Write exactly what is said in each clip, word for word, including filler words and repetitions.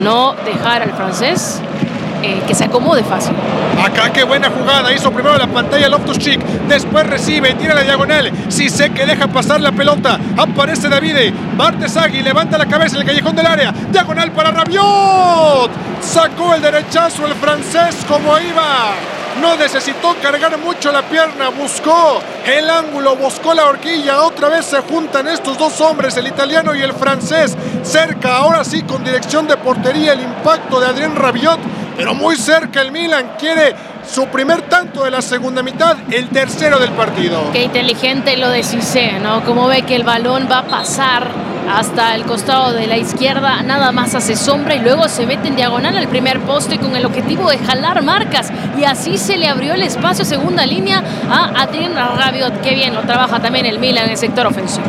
no dejar al francés eh, que se acomode fácil. Acá qué buena jugada, hizo primero la pantalla Loftus-Cheek, después recibe, tira la diagonal, Cissé que deja pasar la pelota, aparece Davide, Bartesagui levanta la cabeza en el callejón del área, diagonal para Rabiot, sacó el derechazo el francés como iba, no necesitó cargar mucho la pierna, buscó el ángulo, buscó la horquilla, otra vez se juntan estos dos hombres, el italiano y el francés, cerca, ahora sí con dirección de portería, el impacto de Adrien Rabiot, pero muy cerca el Milan, quiere su primer tanto de la segunda mitad, el tercero del partido. Qué inteligente lo de Cissé, ¿no? Como ve que el balón va a pasar hasta el costado de la izquierda, nada más hace sombra y luego se mete en diagonal al primer poste con el objetivo de jalar marcas y así se le abrió el espacio segunda línea a Adrien Rabiot. Qué bien lo trabaja también el Milan en el sector ofensivo.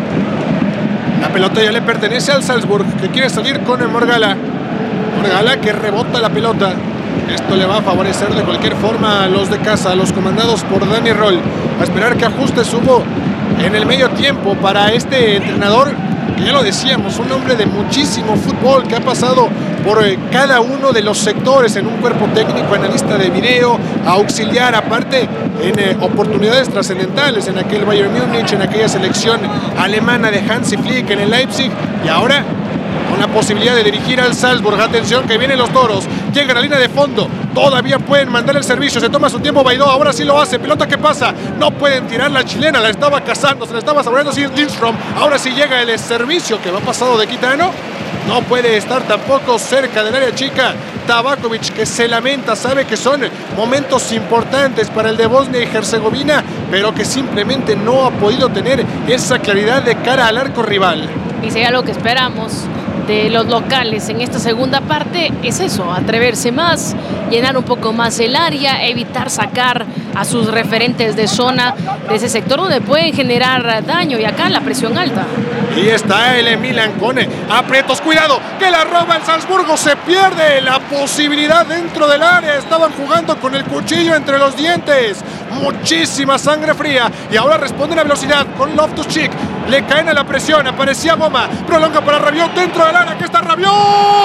La pelota ya le pertenece al Salzburg, que quiere salir con el Morgala. Morgala que rebota la pelota. Esto le va a favorecer de cualquier forma a los de casa, a los comandados por Dani Roll. A esperar que ajustes hubo en el medio tiempo para este entrenador, que ya lo decíamos, un hombre de muchísimo fútbol, que ha pasado por eh, cada uno de los sectores en un cuerpo técnico, analista de video, auxiliar, aparte en eh, oportunidades trascendentales, en aquel Bayern Múnich, en aquella selección alemana de Hansi Flick, en el Leipzig, y ahora con la posibilidad de dirigir al Salzburg. Atención que vienen los toros, llegan a la línea de fondo, todavía pueden mandar el servicio, se toma su tiempo Baidó, ahora sí lo hace, pelota que pasa, no pueden tirar la chilena, la estaba cazando, se la estaba saboreando así Lindstrom, ahora sí llega el servicio que va pasado de Kitano, no puede estar tampoco cerca del área chica Tabakovic, que se lamenta, sabe que son momentos importantes para el de Bosnia y Herzegovina, pero que simplemente no ha podido tener esa claridad de cara al arco rival. Y sería lo que esperamos de los locales en esta segunda parte, es eso, atreverse más, llenar un poco más el área, evitar sacar a sus referentes de zona de ese sector donde pueden generar daño, y acá la presión alta. Y está el Milan con aprietos, cuidado, que la roba el Salzburgo, se pierde la posibilidad dentro del área, estaban jugando con el cuchillo entre los dientes, muchísima sangre fría, y ahora responde la velocidad con Loftus-Cheek, le caen a la presión, aparecía Goma, prolonga para Rabiot dentro del área, que está Rabiot,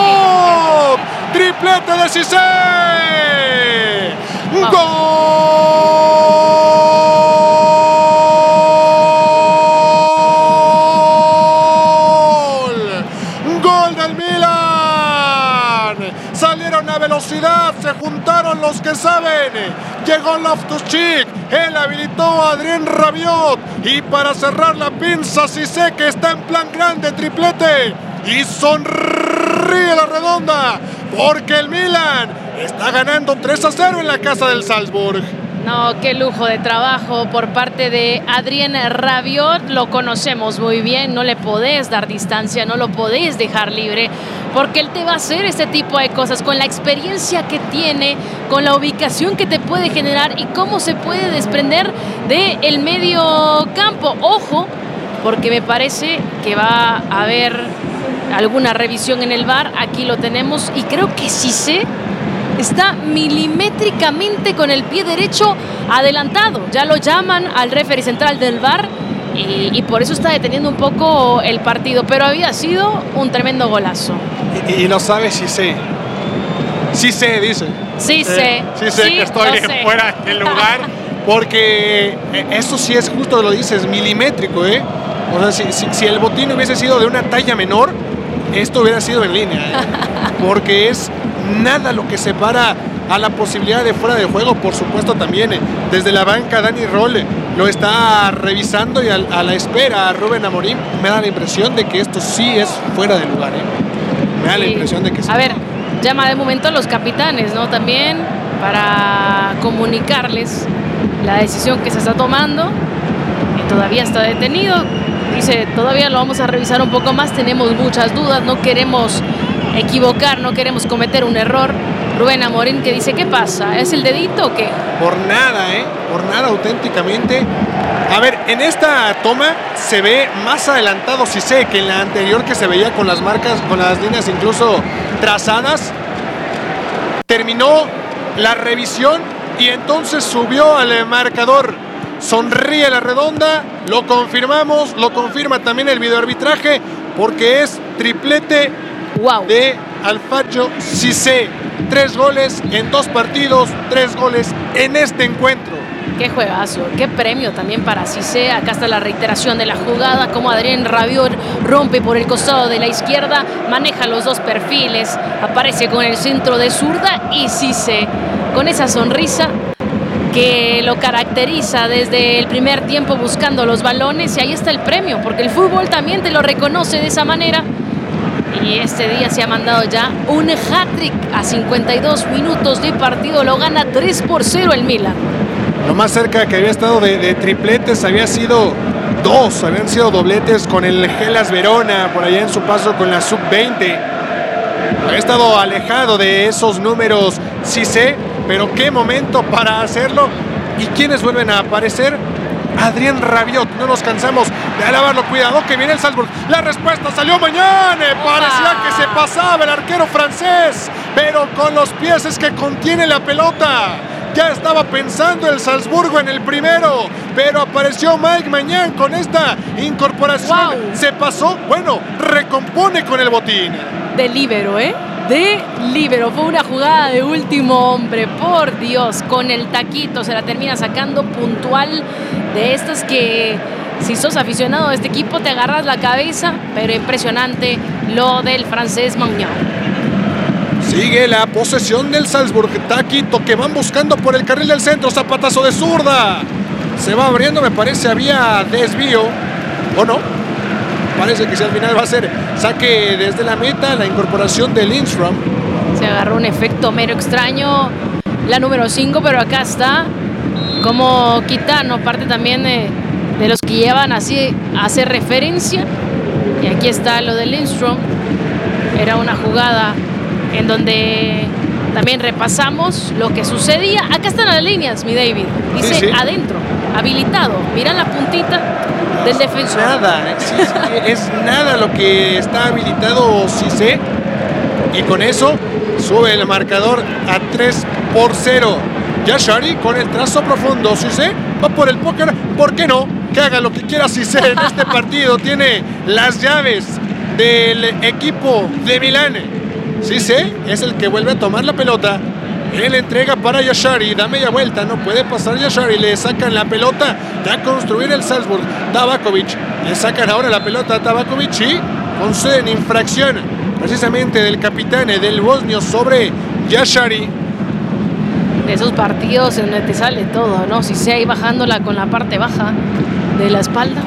triplete de Cissé, ¡gol! Salieron a velocidad, se juntaron los que saben, llegó Loftus-Cheek, él habilitó a Adrien Rabiot, y para cerrar la pinza Cissé, que está en plan grande, triplete, y sonríe la redonda, porque el Milan está ganando tres a cero en la casa del Salzburg. No, qué lujo de trabajo por parte de Adrien Rabiot, lo conocemos muy bien, no le podés dar distancia, no lo podés dejar libre, porque él te va a hacer este tipo de cosas con la experiencia que tiene, con la ubicación que te puede generar y cómo se puede desprender del medio campo. Ojo, porque me parece que va a haber alguna revisión en el V A R, aquí lo tenemos, y creo que Cissé está milimétricamente con el pie derecho adelantado. Ya lo llaman al referee central del V A R y, y por eso está deteniendo un poco el partido. Pero había sido un tremendo golazo. Y, y lo sabe Cissé. Cissé dice. Sí sé. Eh, sí sé sí, que estoy sé. fuera del lugar. Porque eso sí es justo, lo dices, milimétrico, ¿eh? O sea, si, si, si el botín hubiese sido de una talla menor, esto hubiera sido en línea, ¿eh? Porque es nada lo que separa a la posibilidad de fuera de juego. Por supuesto también eh, desde la banca Dani Roll lo está revisando, y a, a la espera a Rubén Amorim. Me da la impresión de que esto sí es fuera de lugar, ¿eh? Me da sí. la impresión de que sí. A ver, llama de momento a los capitanes, ¿no? También para comunicarles la decisión que se está tomando, y todavía está detenido. Dice, todavía lo vamos a revisar un poco más, tenemos muchas dudas, no queremos equivocar, no queremos cometer un error. Rubén Amorim, que dice, ¿qué pasa? ¿Es el dedito o qué? Por nada, ¿eh? Por nada auténticamente. A ver, en esta toma se ve más adelantado Cissé que en la anterior, que se veía con las marcas, con las líneas incluso trazadas. Terminó la revisión y entonces subió al marcador. Sonríe la redonda, lo confirmamos, lo confirma también el videoarbitraje, porque es triplete wow. de Alfaro Cissé. Tres goles en dos partidos, tres goles en este encuentro. Qué juegazo, qué premio también para Cissé. Acá está la reiteración de la jugada, como Adrien Rabiot rompe por el costado de la izquierda, maneja los dos perfiles, aparece con el centro de zurda y Cissé, con esa sonrisa que lo caracteriza desde el primer tiempo buscando los balones, y ahí está el premio, porque el fútbol también te lo reconoce de esa manera. Y este día se ha mandado ya un hat-trick a cincuenta y dos minutos de partido, lo gana tres por cero el Milan. Lo más cerca que había estado de, de tripletes había sido dos, habían sido dobletes con el Hellas Verona, por allá en su paso con la sub veinte. Había estado alejado de esos números Cissé, pero qué momento para hacerlo. ¿Y quiénes vuelven a aparecer? Adrien Rabiot, no nos cansamos de alabarlo. Cuidado que viene el Salzburg. La respuesta salió mañana. Parecía que se pasaba el arquero francés, pero con los pies es que contiene la pelota. Ya estaba pensando el Salzburgo en el primero, pero apareció Mike Maignan con esta incorporación. Wow. Se pasó, bueno, recompone con el botín. De líbero, ¿eh? De líbero. Fue una jugada de último hombre, por Dios. Con el taquito se la termina sacando puntual, de estas que si sos aficionado a este equipo te agarras la cabeza, pero impresionante lo del francés Maignan. Sigue la posesión del Salzburg. Taquito que van buscando por el carril del centro. Zapatazo de zurda. Se va abriendo, me parece había desvío. ¿O no? Parece que si al final va a ser saque desde la meta, la incorporación de Lindström. Se agarró un efecto mero extraño la número cinco, pero acá está como Kitano, parte también de, de los que llevan así a hacer referencia. Y aquí está lo de Lindström. Era una jugada en donde también repasamos lo que sucedía. Acá están las líneas, mi David. Dice sí, sí. Adentro, habilitado. Mirá la puntita del defensor. Nada, sí, sí, es nada lo que está habilitado Cissé. Y con eso sube el marcador a tres por cero. Yashari con el trazo profundo. Cissé va por el póker. ¿Por qué no? Que haga lo que quiera Cissé en este partido. Tiene las llaves del equipo de Milán. Cissé es el que vuelve a tomar la pelota. Él entrega para Yashari, da media vuelta, no puede pasar Yashari, le sacan la pelota, ya construir el Salzburg. Tabakovic, le sacan ahora la pelota a Tabakovic y conceden infracción precisamente del capitán del bosnio sobre Yashari. De esos partidos en donde te sale todo, ¿no? Cissé ahí bajándola con la parte baja de la espalda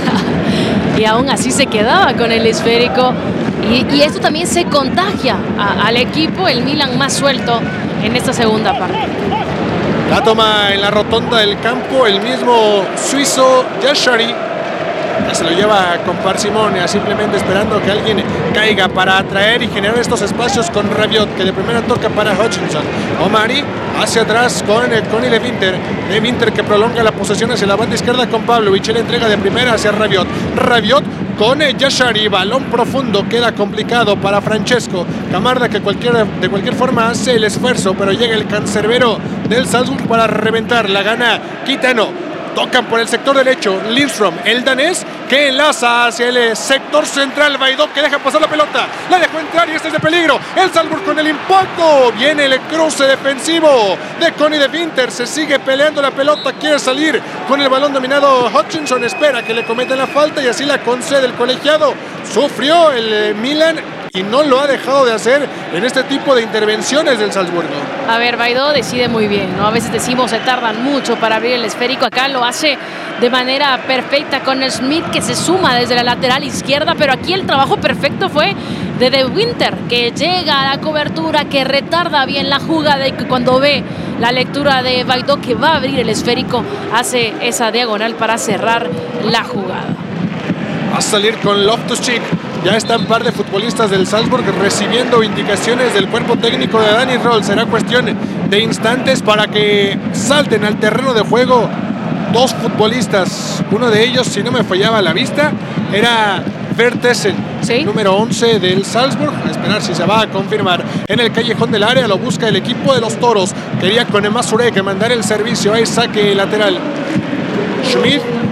y aún así se quedaba con el esférico. Y, y esto también se contagia a, al equipo, el Milan más suelto en esta segunda parte. La toma en la rotonda del campo el mismo suizo Yashari. Ya se lo lleva con parsimonia, simplemente esperando que alguien caiga para atraer y generar estos espacios con Rabiot, que de primera toca para Hutchinson. Omari hacia atrás con Connie De Winter. De Winter que prolonga la posesión hacia la banda izquierda con Pavlovic. La entrega de primera hacia Rabiot. Rabiot con Yashari, balón profundo, queda complicado para Francesco Camarda, que cualquier, de cualquier forma hace el esfuerzo, pero llega el cancerbero del Salzburg para reventar. La gana Kitano. Tocan por el sector derecho Lindström, el danés, que enlaza hacia el sector central. Vaidó que deja pasar la pelota, la dejó entrar y este es de peligro. El Salzburg con el impacto, viene el cruce defensivo de Connie De Winter. Se sigue peleando la pelota, quiere salir con el balón dominado. Hutchinson espera que le cometan la falta y así la concede el colegiado. Sufrió el Milan y no lo ha dejado de hacer en este tipo de intervenciones del Salzburgo. A ver, Vaidó decide muy bien, ¿no? A veces decimos se tardan mucho para abrir el esférico. Acá lo hace de manera perfecta con Schmidt, que se suma desde la lateral izquierda, pero aquí el trabajo perfecto fue de De Winter, que llega a la cobertura, que retarda bien la jugada y que cuando ve la lectura de Vaidó que va a abrir el esférico, hace esa diagonal para cerrar la jugada. Va a salir con Loftus-Cheek. Ya están un par de futbolistas del Salzburg recibiendo indicaciones del cuerpo técnico de Dani Roll. Será cuestión de instantes para que salten al terreno de juego dos futbolistas. Uno de ellos, si no me fallaba la vista, era Vertessen, ¿sí? Número once del Salzburg. A esperar si se va a confirmar. En el callejón del área lo busca el equipo de los Toros. Quería con Emma Surek mandar el servicio. Ahí saque lateral. Schmidt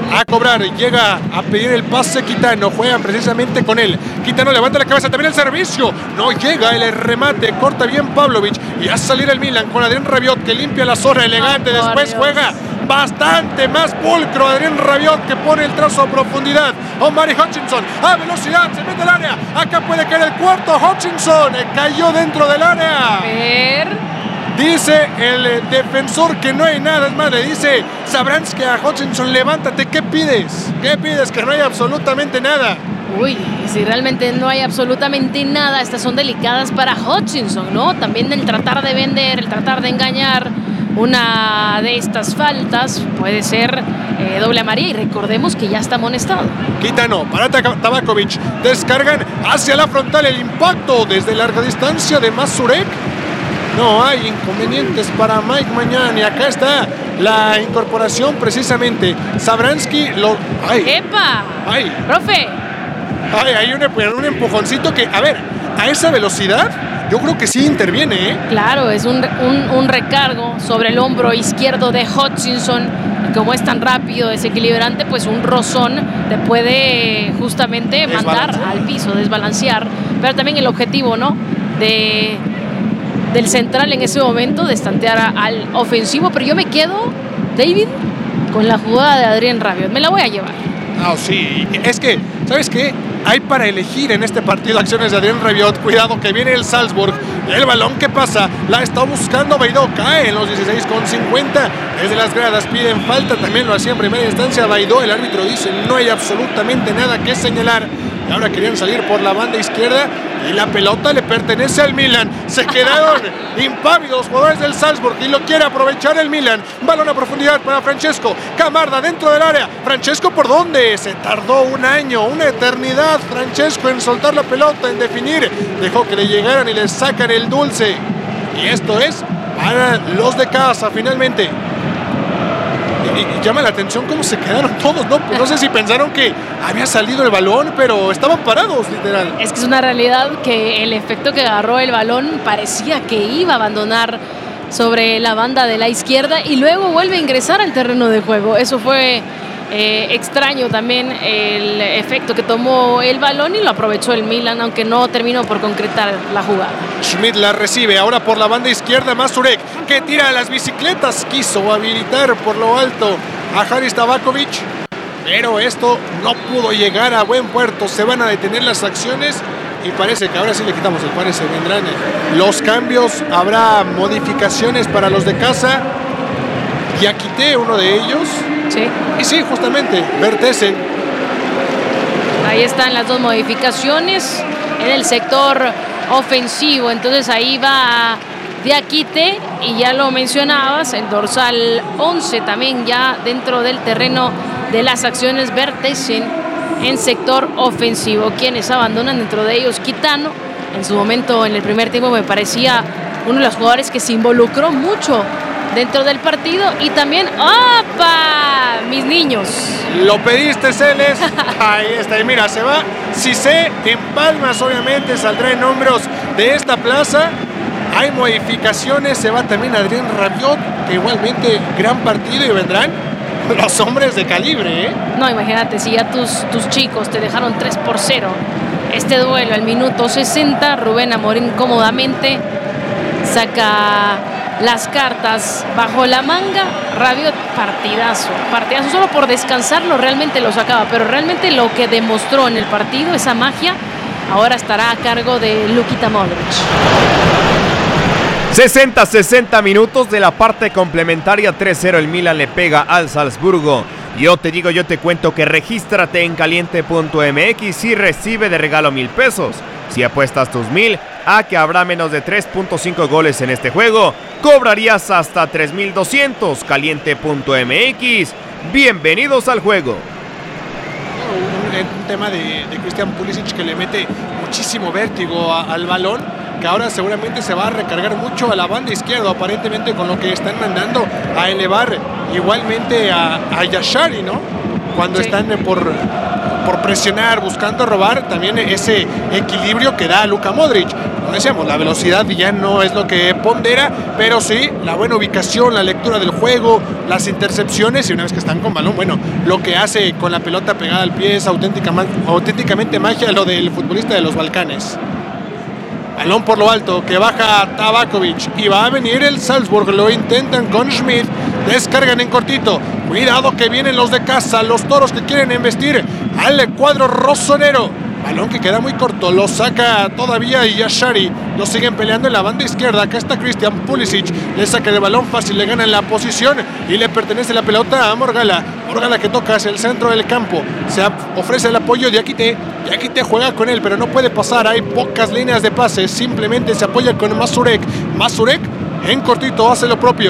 a cobrar, llega a pedir el pase Quitano, juegan precisamente con él. Quitano levanta la cabeza, también el servicio, no llega el remate, corta bien Pavlovic y a salir el Milan con Adrien Rabiot que limpia la zona elegante, oh, después Dios. juega bastante más pulcro Adrien Rabiot que pone el trazo a profundidad. Omari Hutchinson a velocidad, se mete al área, acá puede caer el cuarto. Hutchinson cayó dentro del área. A ver. Dice el defensor que no hay nada, es más, le dice Sabransky a Hutchinson, levántate, ¿qué pides? ¿Qué pides? Que no hay absolutamente nada. Uy, si realmente no hay absolutamente nada, estas son delicadas para Hutchinson, ¿no? También el tratar de vender, el tratar de engañar, una de estas faltas puede ser eh, doble amarilla y recordemos que ya está amonestado. Quitano para Tabakovic, descargan hacia la frontal, el impacto desde larga distancia de Mazurek. No hay inconvenientes para Mike Mañán y acá está la incorporación precisamente. Sabransky lo... ¡Ay! ¡Epa! ¡Ay! ¡Profe! ¡Ay! Hay un, un empujoncito que, a ver, a esa velocidad yo creo que sí interviene, ¿eh? Claro, es un, un, un recargo sobre el hombro izquierdo de Hutchinson. Y como es tan rápido, desequilibrante, pues un rozón te puede justamente mandar al piso, desbalancear. Pero también el objetivo, ¿no? De... del central en ese momento de estantear a, al ofensivo, pero yo me quedo, David, con la jugada de Adrien Rabiot, me la voy a llevar. Ah, oh, sí, es que, ¿sabes qué? Hay para elegir en este partido acciones de Adrien Rabiot. Cuidado que viene el Salzburg, el balón que pasa, la está buscando Baidó, cae en los dieciséis con cincuenta, desde las gradas piden falta, también lo hacía en primera instancia Baidó, el árbitro dice no hay absolutamente nada que señalar. Y ahora querían salir por la banda izquierda y la pelota le pertenece al Milan. Se quedaron impávidos jugadores del Salzburg y lo quiere aprovechar el Milan. Balón a profundidad para Francesco. Camarda dentro del área. Francesco, ¿por dónde? Se tardó un año, una eternidad Francesco en soltar la pelota, en definir. Dejó que le llegaran y le sacan el dulce. Y esto es para los de casa finalmente. Y, y llama la atención cómo se quedaron todos, ¿no? Pues no sé si pensaron que había salido el balón, pero estaban parados, literal. Es que es una realidad que el efecto que agarró el balón parecía que iba a abandonar sobre la banda de la izquierda y luego vuelve a ingresar al terreno de juego. Eso fue eh, extraño también el efecto que tomó el balón y lo aprovechó el Milan, aunque no terminó por concretar la jugada. Schmidt la recibe ahora por la banda izquierda, Mazurek que tira las bicicletas, quiso habilitar por lo alto a Haris Tabakovic, pero esto no pudo llegar a buen puerto. Se van a detener las acciones y parece que ahora sí le quitamos el parece, vendrán los cambios, habrá modificaciones para los de casa. Diakité, uno de ellos. Sí. Y sí, justamente, Vertessen. Ahí están las dos modificaciones en el sector ofensivo. Entonces ahí va Diakité y ya lo mencionabas, el dorsal once también ya dentro del terreno de las acciones. Vertessen en sector ofensivo. Quienes abandonan dentro de ellos, Quitano. En su momento, en el primer tiempo, me parecía uno de los jugadores que se involucró mucho dentro del partido. Y también, ¡opa! Mis niños. Lo pediste, Celes. Ahí está. Y mira, se va Cissé en palmas, obviamente saldrá en hombros de esta plaza. Hay modificaciones, se va también Adrien Rabiot, que igualmente gran partido, y vendrán los hombres de calibre, ¿eh? No, imagínate, si ya tus, tus chicos te dejaron tres por cero este duelo al minuto sesenta, Rubén Amorín cómodamente saca las cartas bajo la manga. Rabiot, partidazo, partidazo, solo por descansarlo realmente lo sacaba, pero realmente lo que demostró en el partido, esa magia, ahora estará a cargo de Luka Modric. sesenta sesenta minutos de la parte complementaria, tres cero el Milan le pega al Salzburgo. Yo te digo, yo te cuento que regístrate en caliente punto m x y recibe de regalo mil pesos. Si apuestas tus mil a que habrá menos de tres punto cinco goles en este juego, cobrarías hasta tres mil doscientos. caliente punto m x, bienvenidos al juego. Un, un tema de, de Christian Pulisic que le mete muchísimo vértigo a, al balón, que ahora seguramente se va a recargar mucho a la banda izquierda, aparentemente con lo que están mandando a elevar igualmente a, a Yashari, ¿no? Cuando sí. están por, por presionar, buscando robar, también ese equilibrio que da Luka Modric. Como decíamos, la velocidad ya no es lo que pondera, pero sí la buena ubicación, la lectura del juego, las intercepciones, y una vez que están con balón, bueno, lo que hace con la pelota pegada al pie es auténtica, auténticamente magia, lo del futbolista de los Balcanes. Balón por lo alto, que baja Tabakovic, y va a venir el Salzburg, lo intentan con Schmidt, descargan en cortito, cuidado que vienen los de casa, los toros que quieren embestir al cuadro rosonero. Balón que queda muy corto, lo saca todavía Yashari, lo siguen peleando en la banda izquierda. Acá está Christian Pulisic, le saca el balón fácil, le gana en la posición y le pertenece la pelota a Morgala. Morgala que toca hacia el centro del campo, se ofrece el apoyo de Akite, Akite juega con él pero no puede pasar, hay pocas líneas de pase, simplemente se apoya con Mazurek. Mazurek en cortito hace lo propio,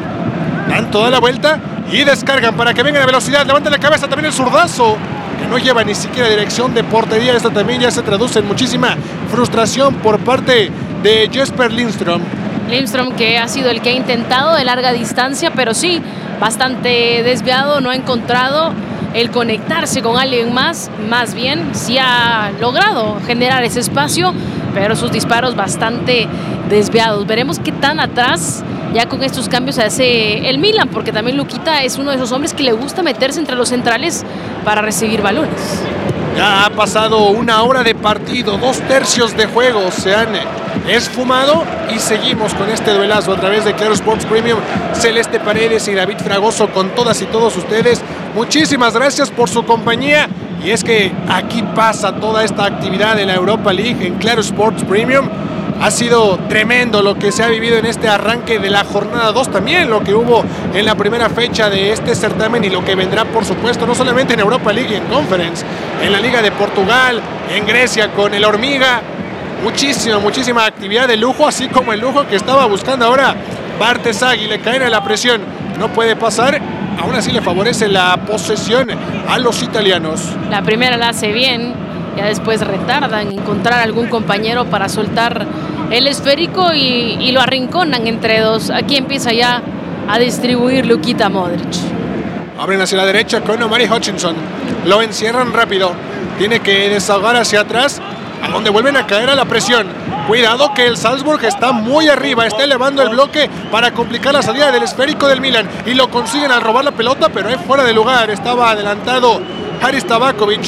dan toda la vuelta y descargan para que venga la velocidad, levanta la cabeza también el zurdazo, que no lleva ni siquiera dirección de portería. Esto también ya se traduce en muchísima frustración por parte de Jesper Lindström. Lindström, que ha sido el que ha intentado de larga distancia, pero sí, bastante desviado, no ha encontrado el conectarse con alguien más, más bien sí ha logrado generar ese espacio, pero sus disparos bastante desviados. Veremos qué tan atrás ya con estos cambios hace el Milan, porque también Luquita es uno de esos hombres que le gusta meterse entre los centrales para recibir balones. Ya ha pasado una hora de partido, dos tercios de juego se han esfumado y seguimos con este duelazo a través de Claro Sports Premium. Celeste Paredes y David Fragoso con todas y todos ustedes. Muchísimas gracias por su compañía. Y es que aquí pasa toda esta actividad de la Europa League en Claro Sports Premium. Ha sido tremendo lo que se ha vivido en este arranque de la jornada dos, también lo que hubo en la primera fecha de este certamen y lo que vendrá, por supuesto, no solamente en Europa League y en Conference, en la Liga de Portugal, en Grecia con el Hormiga. Muchísima, muchísima actividad de lujo, así como el lujo que estaba buscando ahora Bartesagui. Le caen a la presión, no puede pasar, aún así le favorece la posesión a los italianos. La primera la hace bien, ya después retardan en encontrar algún compañero para soltar el esférico y, y lo arrinconan entre dos. Aquí empieza ya a distribuir Luquita Modric. Abren hacia la derecha con Omari Hutchinson, lo encierran rápido, tiene que desahogar hacia atrás, a donde vuelven a caer a la presión. Cuidado que el Salzburg está muy arriba, está elevando el bloque para complicar la salida del esférico del Milan, y lo consiguen al robar la pelota, pero es fuera de lugar. Estaba adelantado Haris Tabakovic.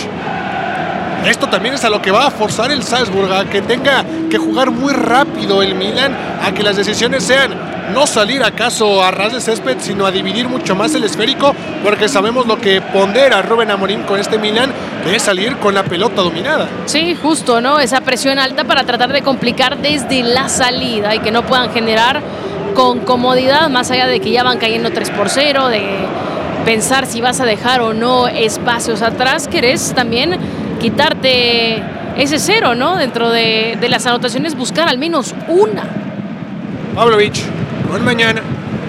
Esto también es a lo que va a forzar el Salzburg, a que tenga que jugar muy rápido el Milan, a que las decisiones sean no salir acaso a ras de césped, sino a dividir mucho más el esférico, porque sabemos lo que pondera Rubén Amorim con este Milan, que es salir con la pelota dominada. Sí, justo, ¿no? Esa presión alta para tratar de complicar desde la salida y que no puedan generar con comodidad, más allá de que ya van cayendo tres por cero, de pensar si vas a dejar o no espacios atrás. Querés también quitarte ese cero, ¿no? Dentro de, de las anotaciones, buscar al menos una. Pavlovic, con mañana,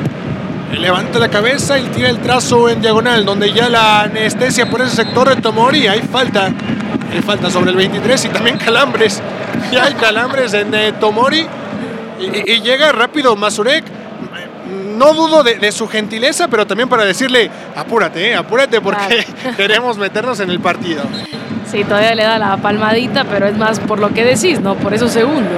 levanta la cabeza y tira el trazo en diagonal, donde ya la anestesia por ese sector de Tomori. Hay falta, hay falta sobre el veintitrés y también calambres. Ya hay calambres en eh, Tomori y, y llega rápido Mazurek. No dudo de, de su gentileza, pero también para decirle, apúrate, eh, apúrate porque claro, queremos meternos en el partido. Sí, todavía le da la palmadita, pero es más por lo que decís, ¿no? Por esos segundos.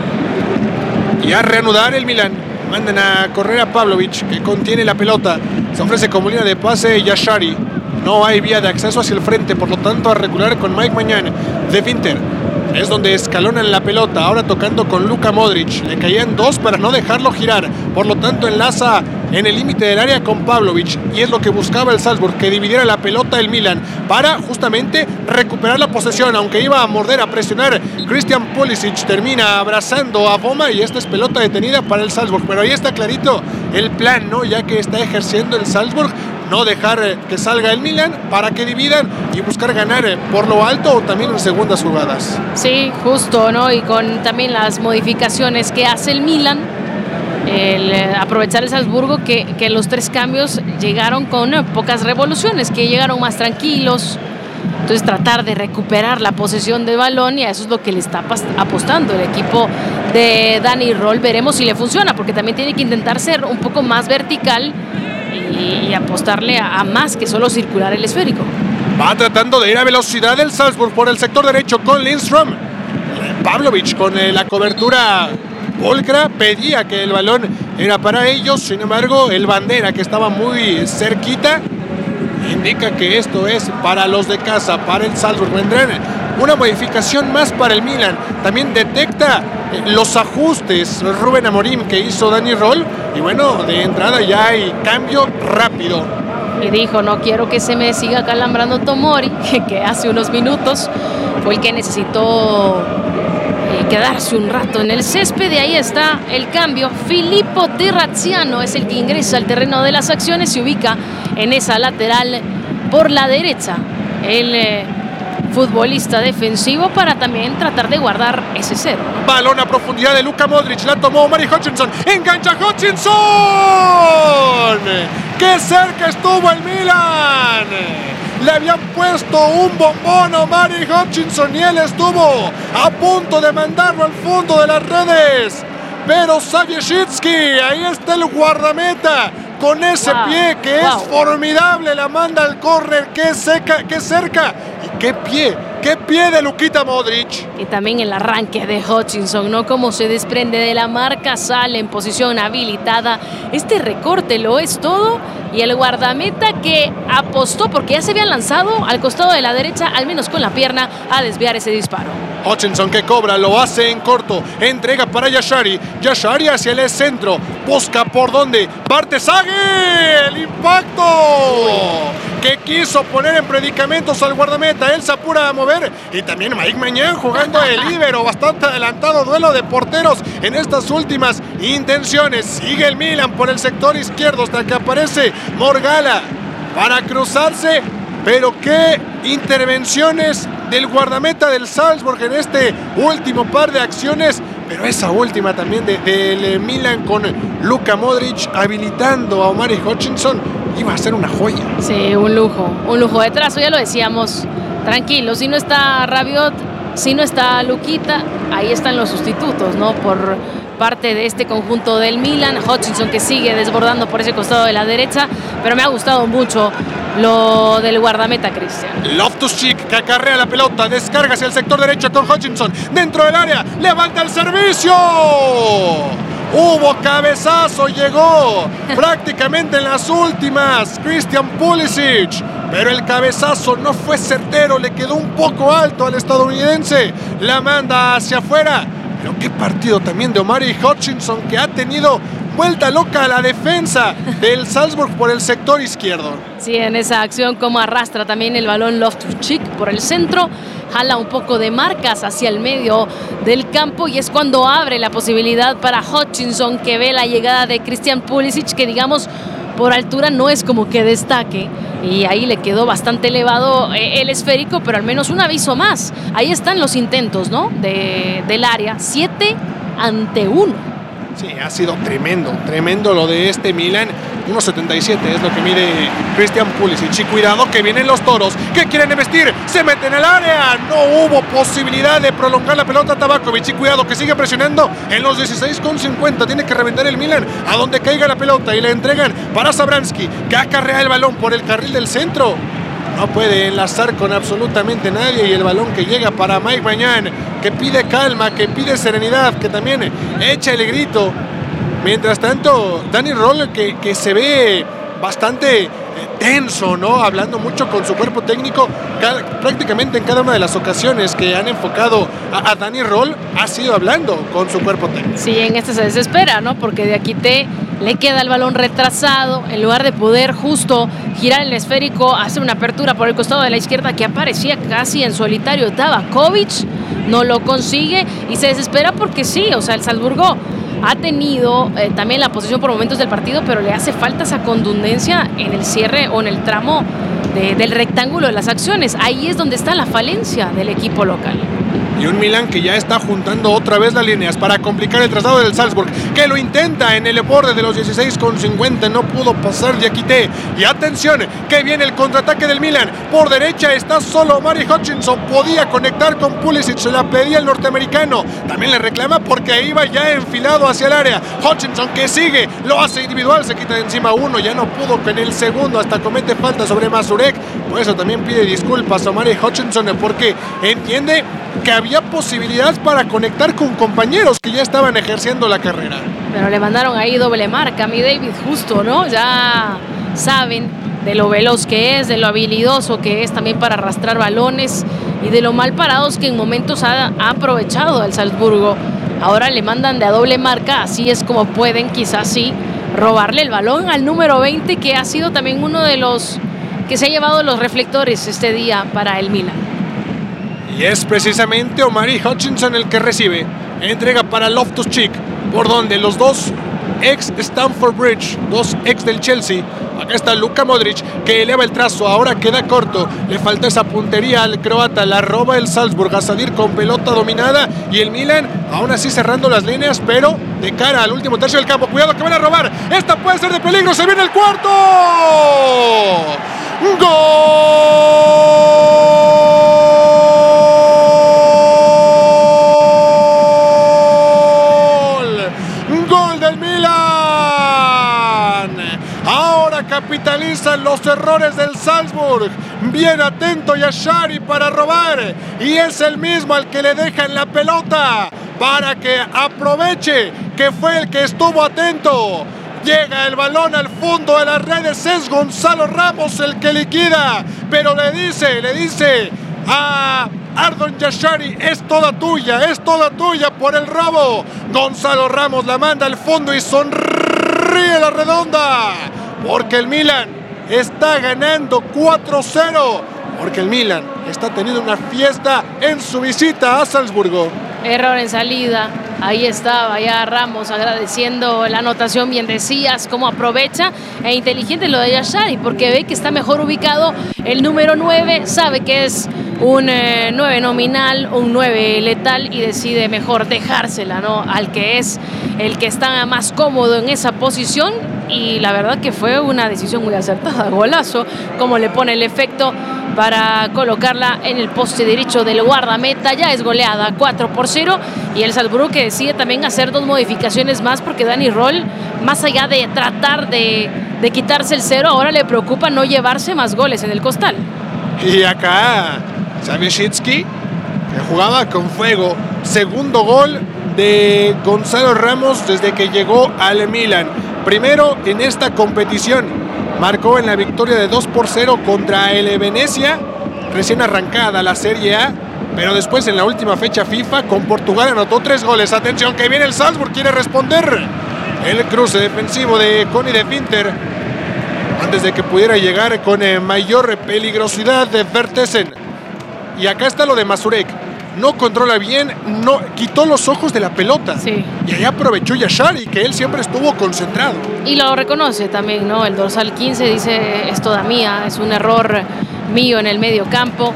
Y a reanudar el Milan. Mandan a correr a Pavlovic, que contiene la pelota. Se ofrece como línea de pase Yashari. No hay vía de acceso hacia el frente, por lo tanto a recular con Mike Mañán. De Winter es donde escalonan la pelota, ahora tocando con Luka Modric. Le caían dos para no dejarlo girar, por lo tanto enlaza en el límite del área con Pavlovic, y es lo que buscaba el Salzburg, que dividiera la pelota el Milan para justamente recuperar la posesión, aunque iba a morder, a presionar. Christian Pulisic termina abrazando a Boma y esta es pelota detenida para el Salzburg, pero ahí está clarito el plan, ¿no? Ya que está ejerciendo el Salzburg, no dejar que salga el Milan para que dividan y buscar ganar por lo alto o también en segundas jugadas. Sí, justo, ¿no? Y con también las modificaciones que hace el Milan, el aprovechar el Salzburgo que, que los tres cambios llegaron con eh, pocas revoluciones, que llegaron más tranquilos. Entonces tratar de recuperar la posesión de balón, y a eso es lo que le está apostando el equipo de Dani Roll. Veremos si le funciona, porque también tiene que intentar ser un poco más vertical y, y apostarle a, a más que solo circular el esférico. Va tratando de ir a velocidad el Salzburg por el sector derecho con Lindström. Pavlovic con eh, la cobertura pulcra, pedía que el balón era para ellos, sin embargo el bandera, que estaba muy cerquita, indica que esto es para los de casa, para el Salzburg. Vendrán una modificación más para el Milan. También detecta eh, los ajustes Rubén Amorim que hizo Dani Roll, y bueno, de entrada ya hay cambio rápido. Y dijo, no quiero que se me siga calambrando Tomori, que hace unos minutos fue el que necesitó eh, quedarse un rato en el césped. Y ahí está el cambio. Filippo Terraziano es el que ingresa al terreno de las acciones, se ubica en esa lateral por la derecha. El eh, futbolista defensivo, para también tratar de guardar ese cero. Balón a profundidad de Luka Modric, la tomó Mari Hutchinson, engancha Hutchinson. ¡Qué cerca estuvo el Milan! Le habían puesto un bombón a Mari Hutchinson y él estuvo a punto de mandarlo al fondo de las redes. Pero Savieshitsky, ahí está el guardameta, con ese wow, pie que wow. es formidable, la manda al córner. Qué seca, qué cerca y qué pie, qué pie de Lukita Modric. Y también el arranque de Hutchinson, ¿no? Cómo se desprende de la marca, sale en posición habilitada. Este recorte lo es todo. Y el guardameta que apostó, porque ya se habían lanzado al costado de la derecha, al menos con la pierna, a desviar ese disparo. Hutchinson que cobra, lo hace en corto, entrega para Yashari, Yashari hacia el centro, busca por dónde, Bartesagui, el impacto que quiso poner en predicamentos al guardameta, él se apura a mover, y también Mike Maignan jugando el líbero, bastante adelantado, duelo de porteros en estas últimas intenciones. Sigue el Milan por el sector izquierdo hasta que aparece Morgala para cruzarse, pero qué intervenciones del guardameta del Salzburg en este último par de acciones, pero esa última también del de Milan con Luka Modric habilitando a Omari Hutchinson iba a ser una joya. Sí, un lujo, un lujo de trazo, ya lo decíamos, tranquilo, si no está Rabiot, si no está Lukita, ahí están los sustitutos, ¿no? Por parte de este conjunto del Milan. Hutchinson que sigue desbordando por ese costado de la derecha, pero me ha gustado mucho lo del guardameta Christian. Loftus-Cheek que acarrea la pelota, descarga hacia el sector derecho con Hutchinson, dentro del área, levanta el servicio. Hubo cabezazo, llegó prácticamente en las últimas Christian Pulisic, pero el cabezazo no fue certero, le quedó un poco alto al estadounidense, la manda hacia afuera. Pero qué partido también de Omari Hutchinson, que ha tenido vuelta loca a la defensa del Salzburg por el sector izquierdo. Sí, en esa acción como arrastra también el balón Loftus-Cheek por el centro, jala un poco de marcas hacia el medio del campo y es cuando abre la posibilidad para Hutchinson, que ve la llegada de Christian Pulisic, que digamos por altura no es como que destaque, y ahí le quedó bastante elevado eh, el esférico, pero al menos un aviso más. Ahí están los intentos, ¿no? De, del área, siete ante uno. Sí, ha sido tremendo, tremendo lo de este Milan. uno setenta y siete es lo que mide Christian Pulisic. Y cuidado que vienen los toros, que quieren embestir, se meten en el área. No hubo posibilidad de prolongar la pelota a Tabakovic. Y cuidado que sigue presionando en los dieciséis con cincuenta. Tiene que reventar el Milan a donde caiga la pelota y le entregan para Zabransky, que acarrea el balón por el carril del centro. No puede enlazar con absolutamente nadie y el balón que llega para Mike Maignan, que pide calma, que pide serenidad, que también echa el grito. Mientras tanto, Dani Roll, que, que se ve bastante tenso, ¿no? Hablando mucho con su cuerpo técnico, cada, prácticamente en cada una de las ocasiones que han enfocado a, a Dani Roll, ha sido hablando con su cuerpo técnico. Sí, en este se desespera, ¿no? Porque de aquí te le queda el balón retrasado, en lugar de poder justo girar el esférico, hacer una apertura por el costado de la izquierda que aparecía casi en solitario Tabakovic, no lo consigue y se desespera porque sí, o sea, el Salzburgo ha tenido eh, también la posesión por momentos del partido, pero le hace falta esa contundencia en el cierre o en el tramo de, del rectángulo de las acciones. Ahí es donde está la falencia del equipo local. Y un Milan que ya está juntando otra vez las líneas para complicar el traslado del Salzburg, que lo intenta en el borde de los dieciséis con cincuenta, no pudo pasar Diakité. Y atención, que viene el contraataque del Milan. Por derecha está solo Mari Hutchinson, podía conectar con Pulisic, se la pedía el norteamericano. También le reclama porque iba ya enfilado hacia el área. Hutchinson que sigue, lo hace individual, se quita de encima uno, ya no pudo con el segundo, hasta comete falta sobre Mazurek. Por eso también pide disculpas a Mari Hutchinson, porque entiende que había posibilidades para conectar con compañeros que ya estaban ejerciendo la carrera. Pero le mandaron ahí doble marca, mi David, justo, ¿no? Ya saben de lo veloz que es, de lo habilidoso que es también para arrastrar balones y de lo mal parados que en momentos ha, ha aprovechado el Salzburgo. Ahora le mandan de a doble marca, así es como pueden quizás sí robarle el balón al número veinte, que ha sido también uno de los que se ha llevado los reflectores este día para el Milan. Y es precisamente Omari Hutchinson el que recibe. Entrega para Loftus-Cheek, por donde los dos ex Stamford Bridge, dos ex del Chelsea. Acá está Luka Modric, que eleva el trazo, ahora queda corto. Le falta esa puntería al croata, la roba el Salzburg a salir con pelota dominada. Y el Milan, aún así cerrando las líneas, pero de cara al último tercio del campo. Cuidado que van a robar, esta puede ser de peligro, se viene el cuarto. ¡Gol! Capitalizan los errores del Salzburg. Bien atento Yashari para robar. Y es el mismo al que le dejan la pelota para que aproveche que fue el que estuvo atento. Llega el balón al fondo de las redes. Es Gonzalo Ramos el que liquida. Pero le dice, le dice a Ardon Yashari, es toda tuya, es toda tuya por el robo. Gonzalo Ramos la manda al fondo y sonríe la redonda. Porque el Milan está ganando cuatro cero. Porque el Milan está teniendo una fiesta en su visita a Salzburgo. Error en salida. Ahí estaba ya Ramos agradeciendo la anotación. Bien decías, cómo aprovecha e inteligente lo de Yashari, porque ve que está mejor ubicado el número nueve. Sabe que es un eh, nueve nominal, un nueve letal, y decide mejor dejársela, ¿no?, al que es el que está más cómodo en esa posición. Y la verdad que fue una decisión muy acertada. Golazo, como le pone el efecto para colocarla en el poste derecho del guardameta. Ya es goleada cuatro por cero, y el Salzburgo que decide también hacer dos modificaciones más, porque Dani Roll, más allá de tratar de, de quitarse el cero, ahora le preocupa no llevarse más goles en el costal. Y acá Savishitsky, que jugaba con fuego. Segundo gol de Gonzalo Ramos desde que llegó al Milan. Primero en esta competición, marcó en la victoria de dos por cero contra el Venecia, recién arrancada la Serie A, pero después en la última fecha FIFA con Portugal anotó tres goles. Atención que viene el Salzburg, quiere responder. El cruce defensivo de Conny de Winter, antes de que pudiera llegar con eh, mayor peligrosidad de Vertesen. Y acá está lo de Mazurek. No controla bien, no quitó los ojos de la pelota. Sí. Y ahí aprovechó Yashari, que él siempre estuvo concentrado. Y lo reconoce también, ¿no? El dorsal quince dice, es toda mía, es un error mío en el medio campo.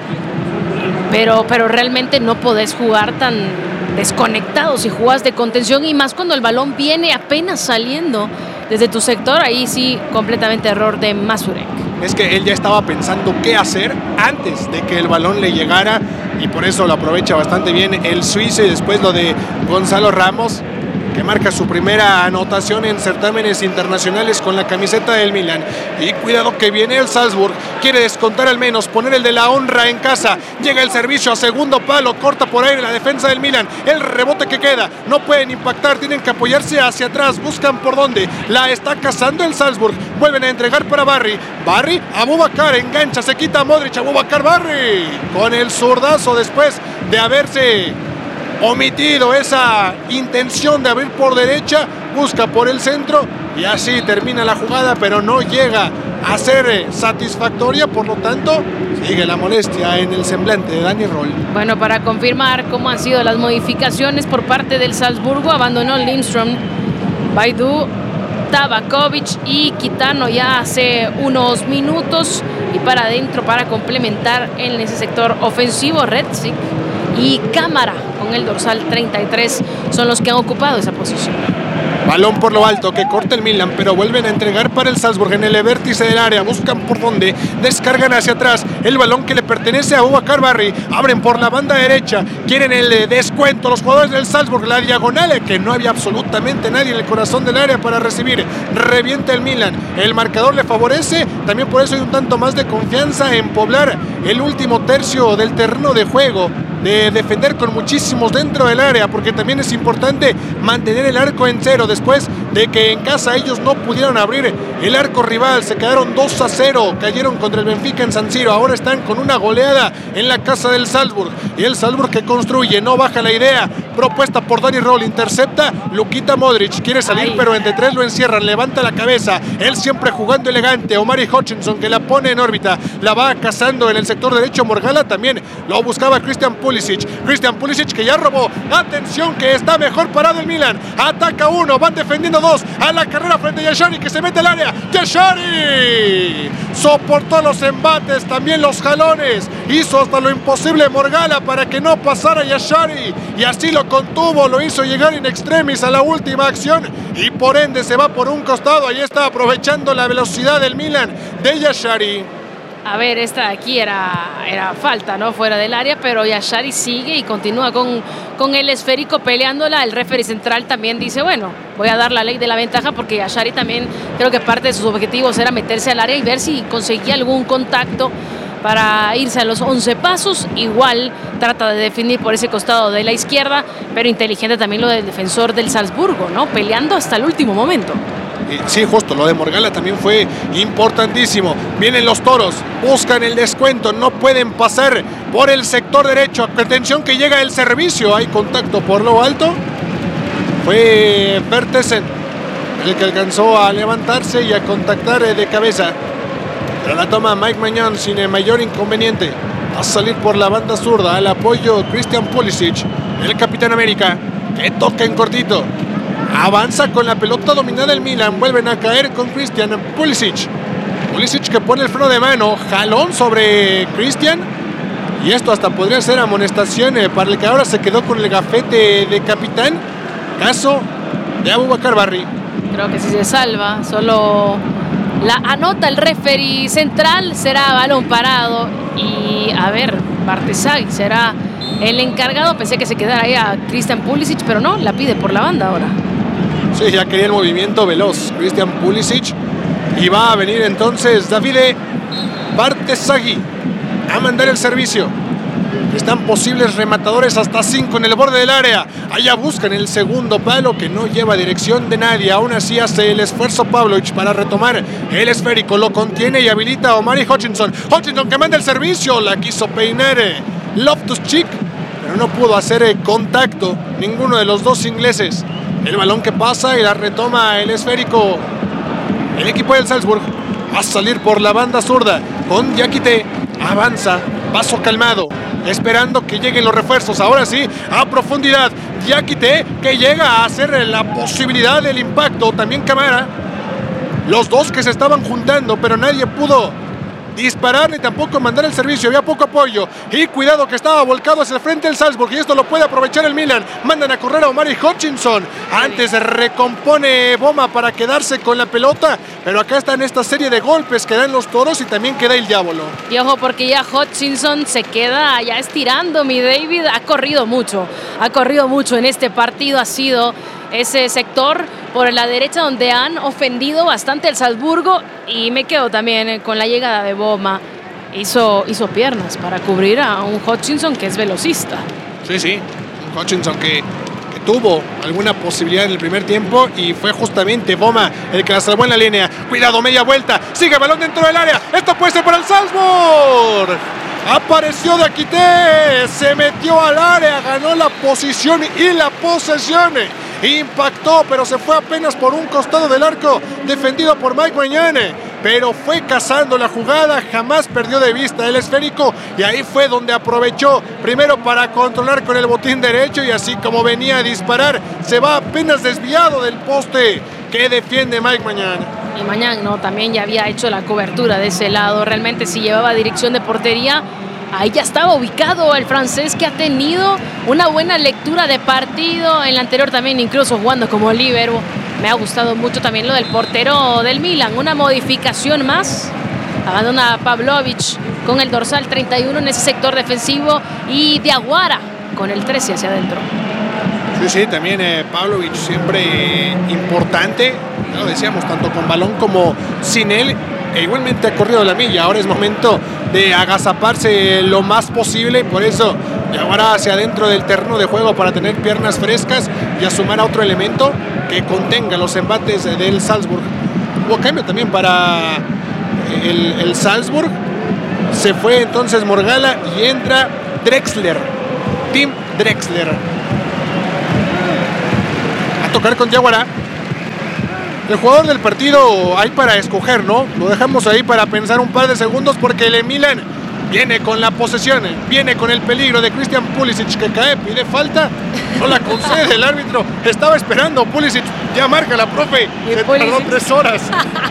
Pero, pero realmente no podés jugar tan desconectado si jugás de contención, y más cuando el balón viene apenas saliendo desde tu sector. Ahí sí, completamente error de Mazurek. Es que él ya estaba pensando qué hacer antes de que el balón le llegara, y por eso lo aprovecha bastante bien el suizo. Y después lo de Gonzalo Ramos, que marca su primera anotación en certámenes internacionales con la camiseta del Milan. Y cuidado que viene el Salzburg, quiere descontar al menos, poner el de la honra en casa. Llega el servicio a segundo palo, corta por aire la defensa del Milan. El rebote que queda, no pueden impactar, tienen que apoyarse hacia atrás, buscan por dónde. La está cazando el Salzburg, vuelven a entregar para Barry. Barry, Abubakar engancha, se quita a Modric. Abubakar, Barry con el zurdazo después de haberse omitido esa intención de abrir por derecha, busca por el centro y así termina la jugada, pero no llega a ser satisfactoria. Por lo tanto, sigue la molestia en el semblante de Dani Roll. Bueno, para confirmar cómo han sido las modificaciones por parte del Salzburgo, abandonó Lindström, Baidú, Tabakovic y Kitano ya hace unos minutos, y para adentro para complementar en ese sector ofensivo Redzic y Cámara con el dorsal treinta y tres son los que han ocupado esa posición. Balón por lo alto que corta el Milan, pero vuelven a entregar para el Salzburg en el vértice del área. Buscan por donde, descargan hacia atrás. El balón que le pertenece a Boubacar Barry. Abren por la banda derecha. Quieren el descuento los jugadores del Salzburg. La diagonal, que no había absolutamente nadie en el corazón del área para recibir. Revienta el Milan. El marcador le favorece. También por eso hay un tanto más de confianza en poblar el último tercio del terreno de juego, de defender con muchísimos dentro del área, porque también es importante mantener el arco en cero después de que en casa ellos no pudieron abrir el arco rival. Se quedaron dos a cero, cayeron contra el Benfica en San Siro. Ahora están con una goleada en la casa del Salzburg, y el Salzburg que construye, no baja la idea, propuesta por Dani Roll, intercepta Lukita Modric, quiere salir, Ay. pero entre tres lo encierran, levanta la cabeza, él siempre jugando elegante, Omari Hutchinson que la pone en órbita, la va cazando en el sector derecho. Morgala también lo buscaba Christian Pulisic, Christian Pulisic que ya robó, atención que está mejor parado el Milan, ataca uno, van defendiendo dos, a la carrera frente a Yashari que se mete al área, Yashari soportó los embates, también los jalones, hizo hasta lo imposible Morgala para que no pasara Yashari, y así lo contuvo, lo hizo llegar in extremis a la última acción, y por ende se va por un costado. Ahí está aprovechando la velocidad del Milan de Yashari. A ver, esta de aquí era, era falta, ¿no? Fuera del área, pero Yashari sigue y continúa con, con el esférico peleándola. El referee central también dice, bueno, voy a dar la ley de la ventaja, porque Yashari también creo que parte de sus objetivos era meterse al área y ver si conseguía algún contacto para irse a los once pasos. Igual trata de definir por ese costado de la izquierda, pero inteligente también lo del defensor del Salzburgo, ¿no? Peleando hasta el último momento. Sí, justo, lo de Morgala también fue importantísimo. Vienen los toros, buscan el descuento, no pueden pasar por el sector derecho. Atención que llega el servicio, hay contacto por lo alto. Fue Bertesen el que alcanzó a levantarse y a contactar de cabeza. Pero la toma Mike Maignan sin mayor inconveniente. Va a salir por la banda zurda al apoyo Christian Pulisic, el Capitán América, que toca en cortito. Avanza con la pelota dominada el Milan. Vuelven a caer con Christian Pulisic. Pulisic que pone el freno de mano. Jalón sobre Christian. Y esto hasta podría ser amonestación para el que ahora se quedó con el gafete de capitán. Caso de Aboubacar Barry. Creo que si se salva, solo la anota el referee central. Será balón parado. Y a ver, Bartesagui será el encargado. Pensé que se quedara ahí a Christian Pulisic, pero no, la pide por la banda ahora. Sí, ya quería el movimiento veloz Christian Pulisic. Y va a venir entonces Davide Bartesagui a mandar el servicio. Están posibles rematadores hasta cinco en el borde del área. Allá buscan el segundo palo que no lleva dirección de nadie. Aún así hace el esfuerzo Pavlovic para retomar el esférico. Lo contiene y habilita a Omari Hutchinson. Hutchinson que manda el servicio. La quiso peinar Loftus-Cheek, pero no pudo hacer contacto ninguno de los dos ingleses. El balón que pasa y la retoma el esférico. El equipo del Salzburg va a salir por la banda zurda con Diakité. Avanza, paso calmado, esperando que lleguen los refuerzos. Ahora sí, a profundidad. Diakité que llega a hacer la posibilidad del impacto. También Cámara. Los dos que se estaban juntando, pero nadie pudo disparar ni tampoco mandar el servicio. Había poco apoyo. Y cuidado que estaba volcado hacia el frente el Salzburg. Y esto lo puede aprovechar el Milan. Mandan a correr a Omari Hutchinson. Antes recompone Boma para quedarse con la pelota. Pero acá está en esta serie de golpes que dan los toros y también queda el diablo. Y ojo porque ya Hutchinson se queda ya estirando. Mi David ha corrido mucho. Ha corrido mucho en este partido. Ha sido ese sector por la derecha donde han ofendido bastante el Salzburgo, y me quedo también con la llegada de Boma. Hizo, hizo piernas para cubrir a un Hutchinson que es velocista. Sí, sí, un Hutchinson que, que tuvo alguna posibilidad en el primer tiempo y fue justamente Boma el que la salvó en la línea. Cuidado, media vuelta, sigue el balón dentro del área, esto puede ser para el Salzburg. Apareció Diakité, se metió al área, ganó la posición y la posesión. Impactó, pero se fue apenas por un costado del arco, defendido por Mike Maignan. Pero fue cazando la jugada, jamás perdió de vista el esférico. Y ahí fue donde aprovechó, primero para controlar con el botín derecho. Y así como venía a disparar, se va apenas desviado del poste que defiende Mike Maignan. Y Maignan, ¿no? También ya había hecho la cobertura de ese lado. Realmente si llevaba dirección de portería, Ahí ya estaba ubicado el francés, que ha tenido una buena lectura de partido. En la anterior también, incluso jugando como líbero. Me ha gustado mucho también lo del portero del Milan. Una modificación más. Abandona Pavlovic con el dorsal treinta y uno en ese sector defensivo. Y Diawara con el trece hacia adentro. Sí, sí, también eh, Pavlovic siempre eh, importante. Ya lo decíamos, tanto con balón como sin él. E igualmente ha corrido la milla. Ahora es momento de agazaparse lo más posible. Por eso ahora hacia adentro del terreno de juego para tener piernas frescas y a sumar a otro elemento que contenga los embates del Salzburg. Hubo cambio también para el, el Salzburg. Se fue entonces Morgala y entra Drexler. Tim Drexler. A tocar con Diawara. El jugador del partido hay para escoger, ¿no? Lo dejamos ahí para pensar un par de segundos porque el Milan viene con la posesión, viene con el peligro de Christian Pulisic, que cae, pide falta, no la concede el árbitro. Estaba esperando Pulisic, ya marca la profe, y se Pulisic tardó tres horas.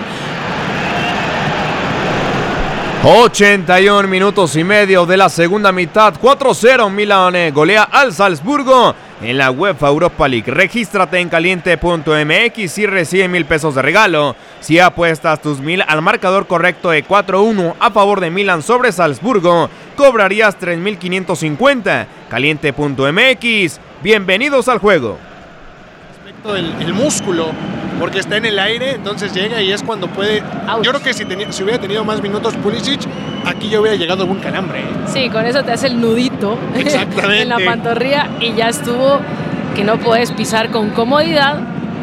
ochenta y un minutos y medio de la segunda mitad. cuatro cero, Milan golea al Salzburgo en la UEFA Europa League. Regístrate en caliente punto m x y recibe mil pesos de regalo si apuestas tus mil al marcador correcto de cuatro uno a favor de Milan sobre Salzburgo. Cobrarías tres mil quinientos cincuenta. caliente punto m x. Bienvenidos al juego. Respecto del el músculo, porque está en el aire, entonces llega y es cuando puede. Ouch. Yo creo que si, tenía, si hubiera tenido más minutos Pulisic, aquí yo hubiera llegado a algún calambre. ¿eh? Sí, con eso te hace el nudito Exactamente. en la pantorrilla y ya estuvo, que no puedes pisar con comodidad.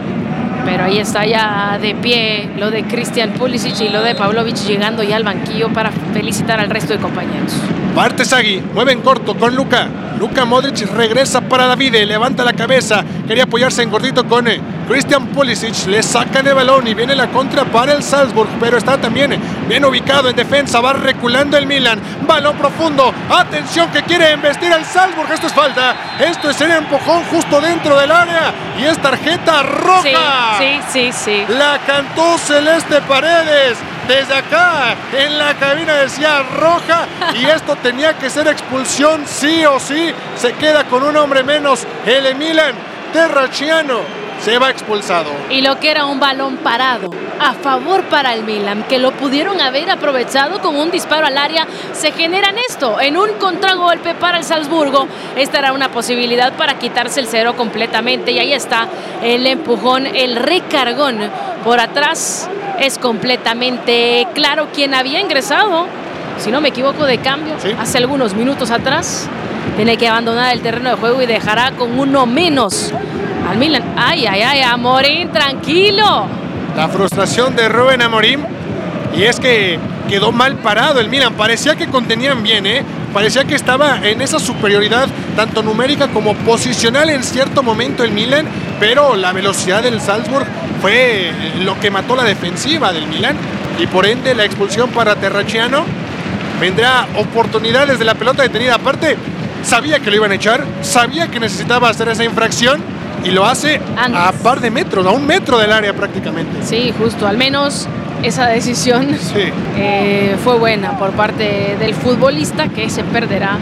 Pero ahí está ya de pie lo de Christian Pulisic y lo de Pavlovic llegando ya al banquillo para felicitar al resto de compañeros. Parte Sagui, mueve en corto con Luka. Luka Modric regresa para Davide, levanta la cabeza, quería apoyarse en gordito con eh, Christian Pulisic, le sacan el balón y viene la contra para el Salzburg, pero está también bien ubicado en defensa, va reculando el Milan, balón profundo, atención que quiere embestir al Salzburg, esto es falta, esto es el empujón justo dentro del área y es tarjeta roja. Sí, sí, sí, sí. La cantó Celeste Paredes. Desde acá, en la cabina decía roja y esto tenía que ser expulsión sí o sí. Se queda con un hombre menos el Milan. Terracciano se va expulsado. Y lo que era un balón parado a favor para el Milan, que lo pudieron haber aprovechado con un disparo al área, se genera en esto, en un contragolpe para el Salzburgo. Esta era una posibilidad para quitarse el cero completamente y ahí está el empujón, el recargón por atrás. Es completamente claro quién había ingresado, si no me equivoco, de cambio, ¿sí? Hace algunos minutos atrás. Tiene que abandonar el terreno de juego y dejará con uno menos al Milan. Ay, ay, ay, Amorim, tranquilo. La frustración de Rubén Amorim. Y es que quedó mal parado el Milan. Parecía que contenían bien, ¿eh? Parecía que estaba en esa superioridad, tanto numérica como posicional en cierto momento el Milan. Pero la velocidad del Salzburg fue lo que mató la defensiva del Milan. Y por ende la expulsión para Terracciano. Vendrá oportunidades de la pelota detenida. Aparte, sabía que lo iban a echar. Sabía que necesitaba hacer esa infracción. Y lo hace Antes. a par de metros, a un metro del área prácticamente. Sí, justo, al menos esa decisión sí. eh, fue buena por parte del futbolista, que se perderá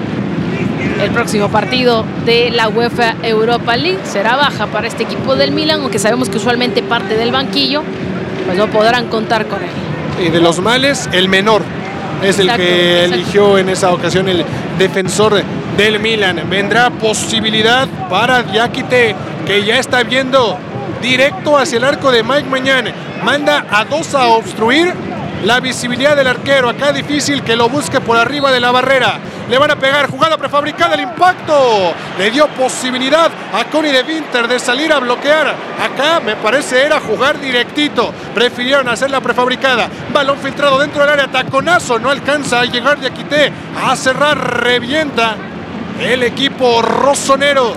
el próximo partido de la UEFA Europa League. Será baja para este equipo del Milan, aunque sabemos que usualmente parte del banquillo, pues no podrán contar con él. Y de los males, el menor es exacto, el que exacto. eligió en esa ocasión el defensor del Milan. Vendrá posibilidad para Diakite, que ya está viendo directo hacia el arco de Mike Maignan. Manda a dos a obstruir la visibilidad del arquero. Acá difícil que lo busque por arriba de la barrera. Le van a pegar, jugada prefabricada, el impacto. Le dio posibilidad a Connie de Winter de salir a bloquear. Acá me parece era jugar directito. Prefirieron hacer la prefabricada. Balón filtrado dentro del área, taconazo. No alcanza a llegar Diakité a cerrar, revienta el equipo rosonero.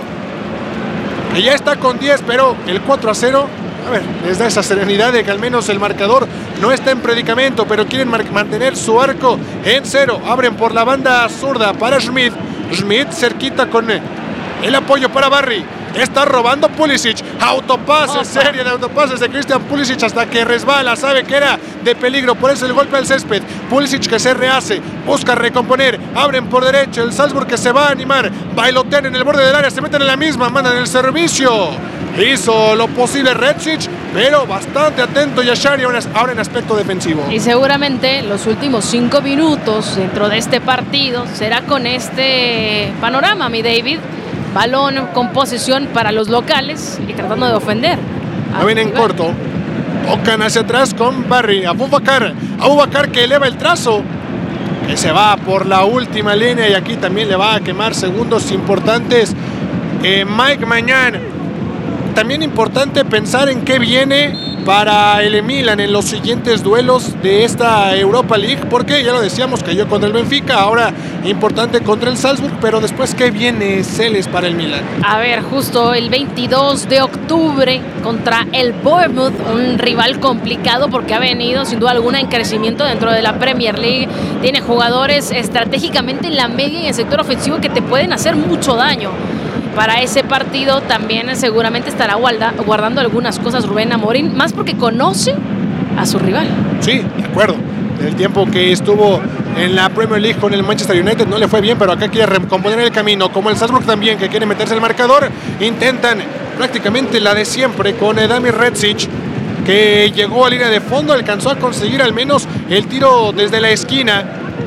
Que ya está con diez, pero el cuatro a cero, a ver, les da esa serenidad de que al menos el marcador no está en predicamento, pero quieren mantener su arco en cero. Abren por la banda zurda para Schmidt. Schmidt cerquita con el apoyo para Barry. Está robando Pulisic. Autopase, Opa. serie de autopases de Christian Pulisic hasta que resbala. Sabe que era de peligro, por eso el golpe al césped. Pulisic que se rehace, busca recomponer. Abren por derecho, el Salzburg que se va a animar. Bailotean en el borde del área, se meten en la misma, mandan el servicio. Hizo lo posible Redsic, pero bastante atento Yashari ahora en aspecto defensivo. Y seguramente los últimos cinco minutos dentro de este partido será con este panorama, mi David. Balón con posesión para los locales y tratando de ofender. No viene en corto. Tocan hacia atrás con Barry. Abubakar. Abubakar que eleva el trazo. Que se va por la última línea y aquí también le va a quemar segundos importantes. Eh, Mike Maignan. También importante pensar en qué viene para el Milan en los siguientes duelos de esta Europa League, porque ya lo decíamos, cayó contra el Benfica, ahora importante contra el Salzburg, pero después ¿qué viene Celes para el Milan? A ver, justo el veintidós de octubre contra el Bournemouth, un rival complicado porque ha venido sin duda alguna en crecimiento dentro de la Premier League, tiene jugadores estratégicamente en la media y en el sector ofensivo que te pueden hacer mucho daño. Para ese partido también seguramente estará guarda, guardando algunas cosas Rubén Amorim, más porque conoce a su rival. Sí, de acuerdo. El tiempo que estuvo en la Premier League con el Manchester United no le fue bien, pero acá quiere recomponer el camino, como el Salzburg también, que quiere meterse al marcador. Intentan prácticamente la de siempre con Damir Redsic, que llegó a línea de fondo, alcanzó a conseguir al menos el tiro desde la esquina.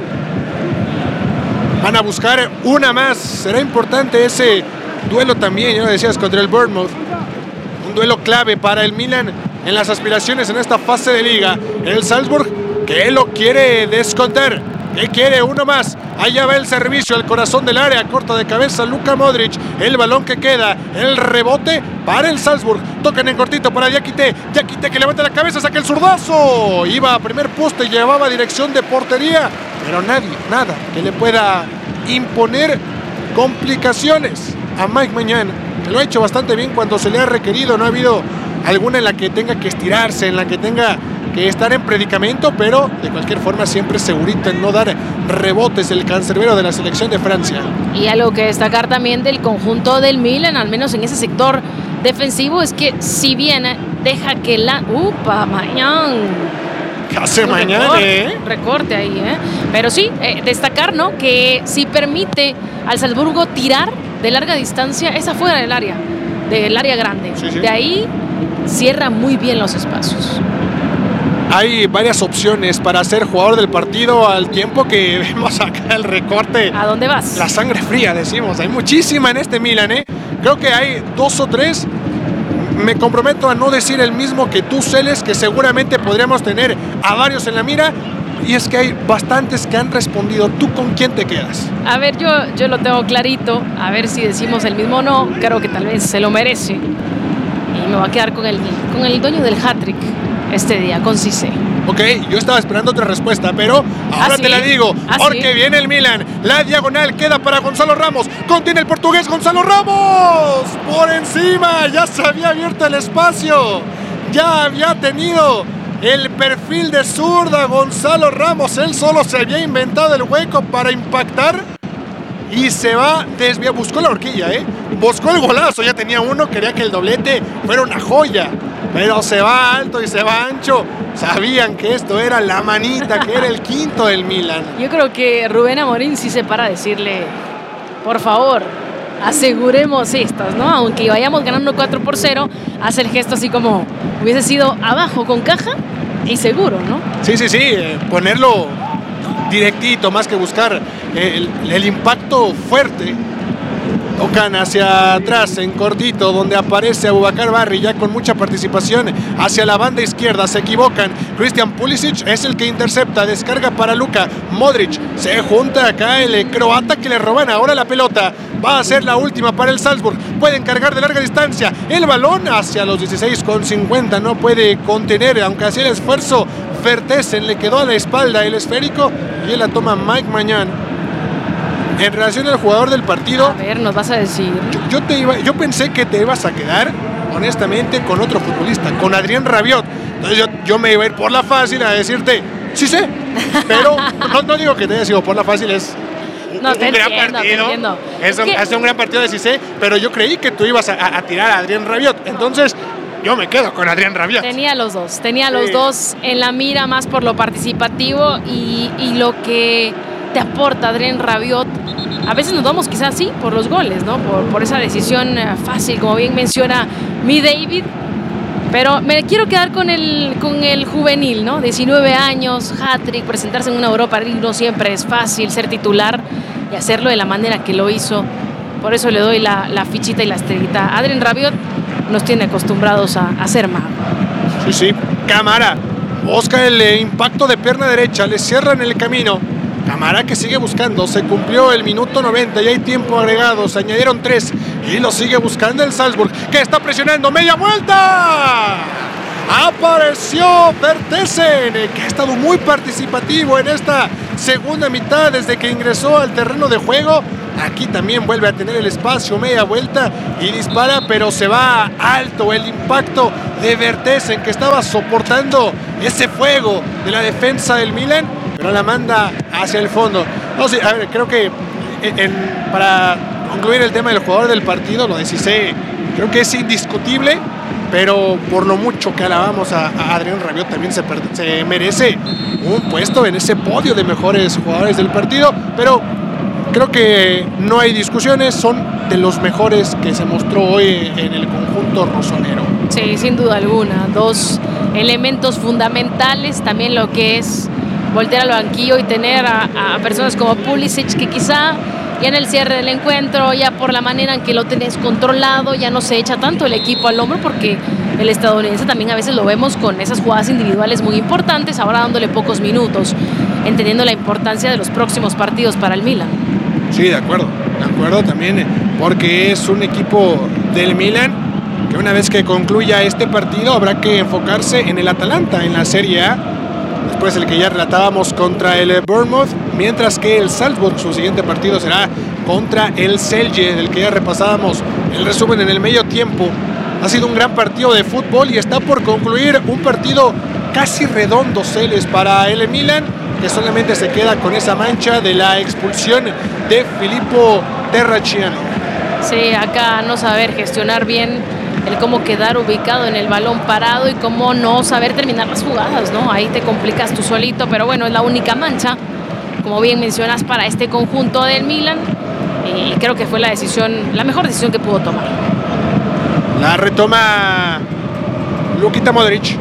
Van a buscar una más. Será importante ese duelo también, ya lo decías, contra el Bournemouth. Un duelo clave para el Milan en las aspiraciones en esta fase de liga. El Salzburg que lo quiere descontar, que quiere uno más. Allá va el servicio al corazón del área, corta de cabeza Luka Modric. El balón que queda, el rebote para el Salzburg. Tocan en cortito para Diakité. Diakité que levanta la cabeza, saca el zurdazo. Iba a primer poste, llevaba dirección de portería, pero nadie, nada que le pueda imponer complicaciones a Mike Maignan, que lo ha hecho bastante bien cuando se le ha requerido. No ha habido alguna en la que tenga que estirarse, en la que tenga que estar en predicamento, pero de cualquier forma siempre segurito en no dar rebotes, el cancerbero de la selección de Francia. Y algo que destacar también del conjunto del Milan, al menos en ese sector defensivo, es que si bien deja que la... ¡Upa, Maignan! ¿Qué hace Maignan, recorte, eh? Recorte ahí, ¿eh? Pero sí, eh, destacar, ¿no?, que si permite al Salzburgo tirar de larga distancia, es afuera del área, del área grande. Sí, sí. De ahí cierra muy bien los espacios. Hay varias opciones para ser jugador del partido, al tiempo que vemos acá el recorte. ¿A dónde vas? La sangre fría, decimos. Hay muchísima en este Milan, ¿eh? Creo que hay dos o tres. Me comprometo a no decir el mismo que tú, Celes, que seguramente podríamos tener a varios en la mira. Y es que hay bastantes que han respondido. ¿Tú con quién te quedas? A ver, yo, yo lo tengo clarito. A ver si decimos el mismo o no. Creo que tal vez se lo merece. Y me voy a quedar con el, con el dueño del hat-trick este día, con Cissé. Ok, yo estaba esperando otra respuesta, pero ahora ¿Ah, te sí? la digo. ¿Ah, porque sí? viene el Milan. La diagonal queda para Gonzalo Ramos. Contiene el portugués Gonzalo Ramos. Por encima. Ya se había abierto el espacio. Ya había tenido el perfil de zurda Gonzalo Ramos. Él solo se había inventado el hueco para impactar. Y se va desviar. Buscó la horquilla, ¿eh? Buscó el golazo. Ya tenía uno. Quería que el doblete fuera una joya. Pero se va alto y se va ancho. Sabían que esto era la manita, que era el quinto del Milan. Yo creo que Rubén Amorim sí se para a decirle, por favor, aseguremos estas, ¿no? Aunque vayamos ganando cuatro por cero, hace el gesto así como hubiese sido abajo con caja y seguro, ¿no? Sí, sí, sí. Eh, ponerlo directito, más que buscar el, el impacto fuerte. Tocan hacia atrás en cortito, donde aparece Abubakar Barry ya con mucha participación hacia la banda izquierda. Se equivocan. Christian Pulisic es el que intercepta, descarga para Luka Modric. Se junta acá el croata que le roban ahora la pelota. Va a ser la última para el Salzburg. Pueden cargar de larga distancia el balón hacia los dieciséis con cincuenta. No puede contener, aunque hacía el esfuerzo. Vertessen le quedó a la espalda el esférico y él la toma Mike Maignan. En relación al jugador del partido, A ver, nos vas a decir. yo, yo, te iba, yo pensé que te ibas a quedar, honestamente, con otro futbolista, con Adrien Rabiot. Entonces yo, yo me iba a ir por la fácil a decirte, sí sé, pero no, no digo que te haya sido por la fácil, es No, un te gran entiendo, te partido. entiendo. Es un, Es que- hace un gran partido de Cissé, pero yo creí que tú ibas a, a tirar a Adrien Rabiot. Entonces, yo me quedo con Adrien Rabiot. Tenía los dos, tenía Sí. los dos en la mira, más por lo participativo y, y lo que te aporta Adrien Rabiot. A veces nos vamos quizás sí por los goles, ¿no? Por, por esa decisión eh, fácil, como bien menciona mi David. Pero me quiero quedar con el, con el juvenil, ¿no? diecinueve años, hat-trick, presentarse en una Europa League no siempre es fácil, ser titular y hacerlo de la manera que lo hizo. Por eso le doy la, la fichita y la estrellita. Adrien Rabiot nos tiene acostumbrados a, a ser mago. Sí, sí. Camara busca el eh, impacto de pierna derecha, le cierran el camino. Camara que sigue buscando, se cumplió el minuto noventa y hay tiempo agregado, se añadieron tres y lo sigue buscando el Salzburg, que está presionando, media vuelta. Apareció Vertessen, que ha estado muy participativo en esta segunda mitad desde que ingresó al terreno de juego. Aquí también vuelve a tener el espacio, media vuelta y dispara, pero se va alto el impacto de Vertessen, que estaba soportando ese fuego de la defensa del Milan, pero la manda hacia el fondo. No sé, a ver, creo que en, en, para concluir el tema del jugador del partido, lo de Cissé, creo que es indiscutible, pero por lo mucho que alabamos a, a Adrien Rabiot, también se, se merece un puesto en ese podio de mejores jugadores del partido, pero creo que no hay discusiones, son de los mejores que se mostró hoy en el conjunto rosonero. Sí, sin duda alguna. Dos elementos fundamentales, también lo que es voltear al banquillo y tener a, a personas como Pulisic, que quizá ya en el cierre del encuentro, ya por la manera en que lo tenés controlado, ya no se echa tanto el equipo al hombro, porque el estadounidense también a veces lo vemos con esas jugadas individuales muy importantes, ahora dándole pocos minutos, entendiendo la importancia de los próximos partidos para el Milan. Sí, de acuerdo, de acuerdo también, porque es un equipo del Milan que una vez que concluya este partido habrá que enfocarse en el Atalanta, en la Serie A, después el que ya relatábamos contra el Bournemouth, mientras que el Salzburg, su siguiente partido será contra el Celje, del que ya repasábamos el resumen en el medio tiempo. Ha sido un gran partido de fútbol y está por concluir un partido casi redondo, Celes, para el Milan, que solamente se queda con esa mancha de la expulsión de Filippo Terracciano. Sí, acá no saber gestionar bien el cómo quedar ubicado en el balón parado y cómo no saber terminar las jugadas, ¿no? Ahí te complicas tú solito, pero bueno, es la única mancha, como bien mencionas, para este conjunto del Milan, y creo que fue la decisión, la mejor decisión que pudo tomar. La retoma Luka Modric.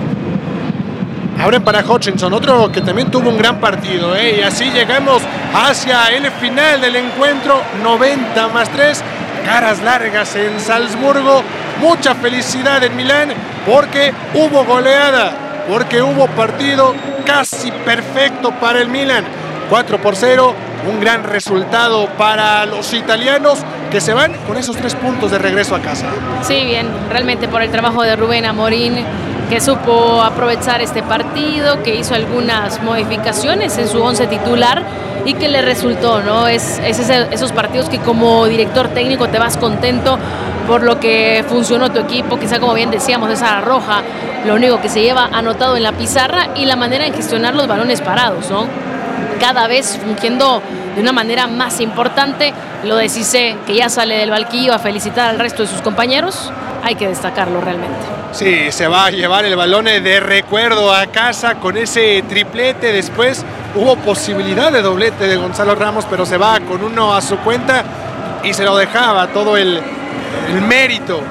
Abren para Hutchinson, otro que también tuvo un gran partido, ¿eh? Y así llegamos hacia el final del encuentro, noventa más tres, caras largas en Salzburgo, mucha felicidad en Milán, porque hubo goleada, porque hubo partido casi perfecto para el Milan, cuatro por cero, un gran resultado para los italianos, que se van con esos tres puntos de regreso a casa. Sí, bien, realmente por el trabajo de Rubén Amorín, que supo aprovechar este partido, que hizo algunas modificaciones en su once titular y que le resultó, ¿no? Es, es ese, esos partidos que como director técnico te vas contento por lo que funcionó tu equipo, quizá como bien decíamos, esa roja, lo único que se lleva anotado en la pizarra y la manera en gestionar los balones parados, ¿no? Cada vez fungiendo de una manera más importante. Lo de Cissé, que ya sale del banquillo a felicitar al resto de sus compañeros, hay que destacarlo realmente. Sí, se va a llevar el balón de recuerdo a casa con ese triplete. Después hubo posibilidad de doblete de Gonzalo Ramos, pero se va con uno a su cuenta y se lo dejaba todo el, el mérito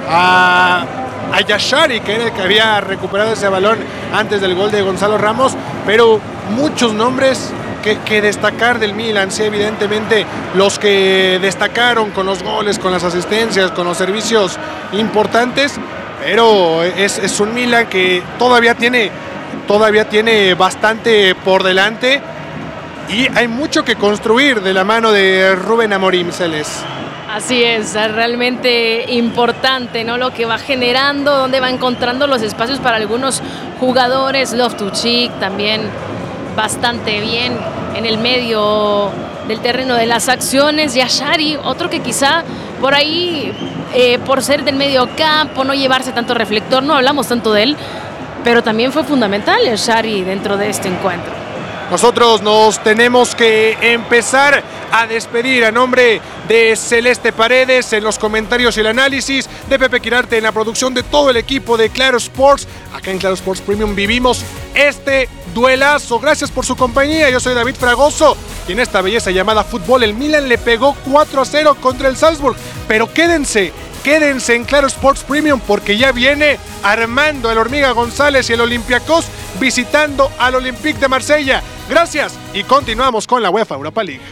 a, a Yashari, que era el que había recuperado ese balón antes del gol de Gonzalo Ramos. Pero muchos nombres que, que destacar del Milan, sí, evidentemente los que destacaron con los goles, con las asistencias, con los servicios importantes, pero es, es un Milan que todavía tiene, todavía tiene bastante por delante y hay mucho que construir de la mano de Rubén Amorim, Celes. Así es, realmente importante, ¿no? Lo que va generando, dónde va encontrando los espacios para algunos jugadores. Loftus-Cheek también bastante bien en el medio del terreno de las acciones. Yashari, otro que quizá por ahí, eh, por ser del medio campo, no llevarse tanto reflector, no hablamos tanto de él, pero también fue fundamental Yashari dentro de este encuentro. nosotros nos tenemos que empezar a despedir. A nombre de Celeste Paredes en los comentarios y el análisis, de Pepe Quirarte en la producción, de todo el equipo de Claro Sports, acá en Claro Sports Premium vivimos este duelazo. Gracias por su compañía. Yo soy David Fragoso y en esta belleza llamada fútbol el Milan le pegó cuatro a cero contra el Salzburg. Pero quédense, quédense en Claro Sports Premium porque ya viene Armando el Hormiga González y el Olympiacos visitando al Olympique de Marsella. Gracias y continuamos con la UEFA Europa League.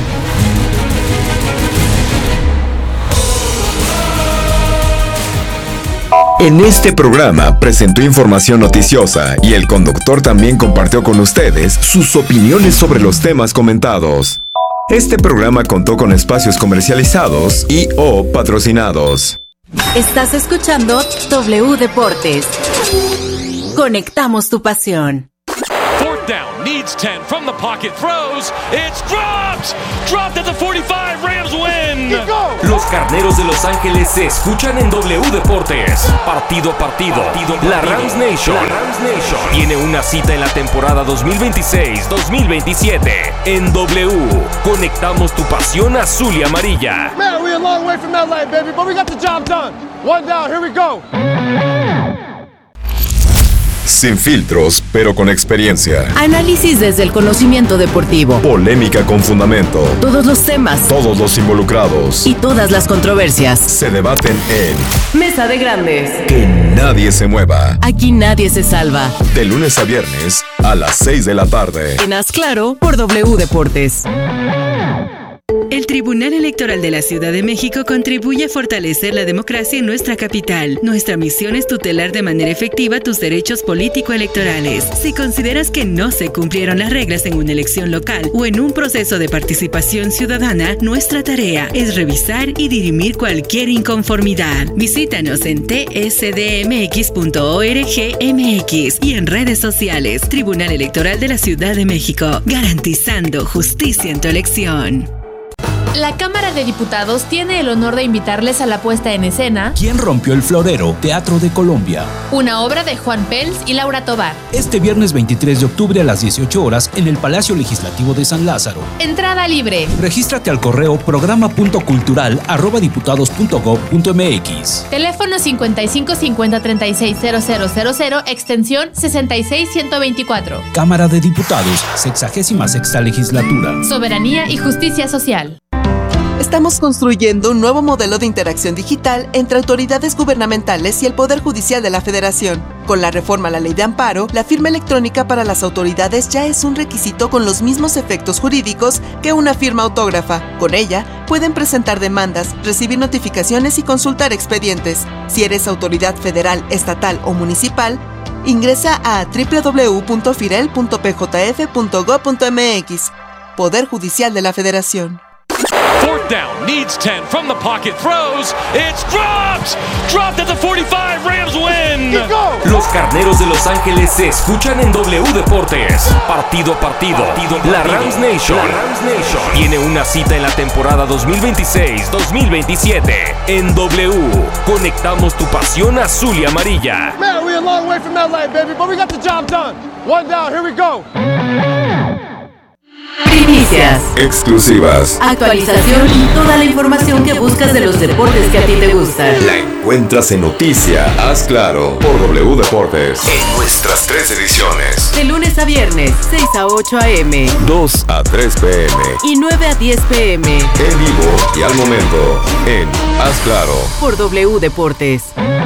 En este programa presentó información noticiosa y el conductor también compartió con ustedes sus opiniones sobre los temas comentados. Este programa contó con espacios comercializados y o patrocinados. Estás escuchando W Deportes. Conectamos tu pasión. Fourth down, needs ten, from the pocket, throws, it's dropped! Dropped at the forty-five, Rams win! Los Carneros de Los Ángeles se escuchan en W Deportes. Partido a partido, partido, partido. La Rams Nation, la Rams Nation tiene una cita en la temporada dos mil veintiséis dos mil veintisiete. En W, conectamos tu pasión azul y amarilla. Man, we're a long way from L A, baby, but we got the job done. One down, here we go. Sin filtros, pero con experiencia. Análisis desde el conocimiento deportivo. Polémica con fundamento. Todos los temas. Todos los involucrados. Y todas las controversias. Se debaten en Mesa de Grandes. Que nadie se mueva. Aquí nadie se salva. De lunes a viernes a las seis de la tarde. En Haz Claro por W Deportes. El Tribunal Electoral de la Ciudad de México contribuye a fortalecer la democracia en nuestra capital. Nuestra misión es tutelar de manera efectiva tus derechos político-electorales. Si consideras que no se cumplieron las reglas en una elección local o en un proceso de participación ciudadana, nuestra tarea es revisar y dirimir cualquier inconformidad. Visítanos en t s d m x punto org m x y en redes sociales. Tribunal Electoral de la Ciudad de México, garantizando justicia en tu elección. La Cámara de Diputados tiene el honor de invitarles a la puesta en escena ¿Quién rompió el florero? Teatro de Colombia. Una obra de Juan Pels y Laura Tobar. Este viernes veintitrés de octubre a las dieciocho horas en el Palacio Legislativo de San Lázaro. Entrada libre. Regístrate al correo programa punto cultural arroba diputados punto gob punto m x. Teléfono cincuenta y cinco cincuenta treinta y seis cero cero cero cero, extensión sesenta y seis ciento veinticuatro. Cámara de Diputados, sexagésima sexta legislatura. Soberanía y justicia social. Estamos construyendo un nuevo modelo de interacción digital entre autoridades gubernamentales y el Poder Judicial de la Federación. Con la reforma a la Ley de Amparo, la firma electrónica para las autoridades ya es un requisito con los mismos efectos jurídicos que una firma autógrafa. Con ella, pueden presentar demandas, recibir notificaciones y consultar expedientes. Si eres autoridad federal, estatal o municipal, ingresa a doble u doble u doble u punto firel punto p j f punto gob punto m x. Poder Judicial de la Federación. Fourth down, needs ten, from the pocket, throws, it's dropped! Dropped at the forty-five, Rams win! Los Carneros de Los Ángeles se escuchan en W Deportes. Partido a partido, partido, la Rams Nation, la Rams Nation tiene una cita en la temporada dos mil veintiséis dos mil veintisiete. En W, conectamos tu pasión azul y amarilla. Man, we're a long way from L A, baby, but we got the job done. One down, here we go. Primicias. Exclusivas. Actualización y toda la información que buscas de los deportes que a ti te gustan. La encuentras en Noticia, Haz Claro, por W Deportes. En nuestras tres ediciones. De lunes a viernes, seis a ocho a m, dos a tres p m y nueve a diez p m. En vivo y al momento, en Haz Claro, por W Deportes.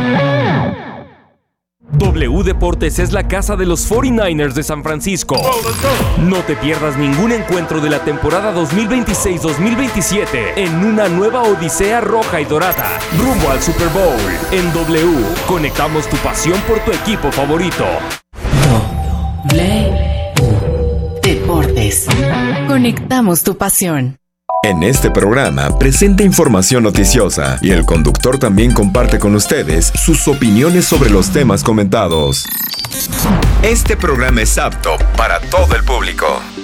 W Deportes es la casa de los cuarenta y nueve ers de San Francisco. No te pierdas ningún encuentro de la temporada dos mil veintiséis dos mil veintisiete en una nueva odisea roja y dorada, rumbo al Super Bowl. En W, conectamos tu pasión por tu equipo favorito. W Deportes. Conectamos tu pasión. En este programa presenta información noticiosa y el conductor también comparte con ustedes sus opiniones sobre los temas comentados. Este programa es apto para todo el público.